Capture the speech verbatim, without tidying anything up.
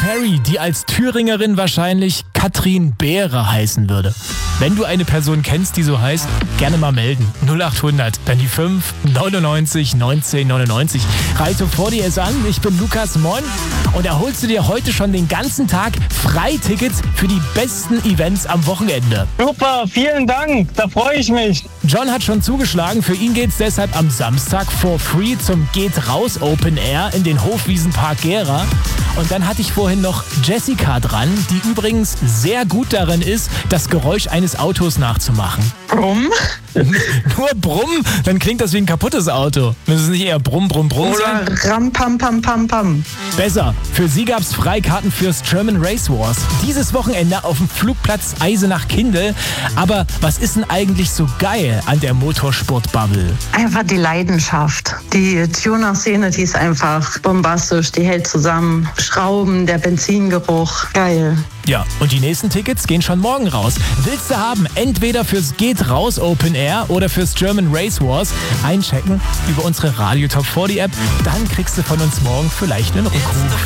Perry, die als Thüringerin wahrscheinlich Katrin Beere heißen würde. Wenn du eine Person kennst, die so heißt, gerne mal melden. null acht hundert, dann die fünf, neunundneunzig, neunzehn, neunundneunzig. Reito vor dir ist an, ich bin Lukas, moin. Und da holst du dir heute schon den ganzen Tag Freitickets für die besten Events am Wochenende. Super, vielen Dank, da freue ich mich. John hat schon zugeschlagen, für ihn geht's deshalb am Samstag for free zum Geht Raus Open Air in den Hofwiesenpark Gera. Und dann hatte ich vorhin noch Jessica dran, die übrigens sehr gut darin ist, das Geräusch eines Autos nachzumachen. Brumm? Nur Brumm? Dann klingt das wie ein kaputtes Auto. Müssen es nicht eher Brumm, Brumm, Brumm sein? Oder Ram, Pam, Pam, Pam, Pam. Besser. Für sie gab's Freikarten fürs German Race Wars. Dieses Wochenende auf dem Flugplatz Eisenach-Kindl. Aber was ist denn eigentlich so geil an der Motorsport-Bubble? Einfach die Leidenschaft. Die Tuner-Szene, die ist einfach bombastisch. Die hält zusammen. Schrauben, der Benzingeruch. Geil. Ja, und die nächsten Tickets gehen schon morgen raus. Willst du haben, entweder fürs Geht Raus Open Air oder fürs German Race Wars? Einchecken über unsere Radio Top vierzig App. Dann kriegst du von uns morgen vielleicht einen Rückruf.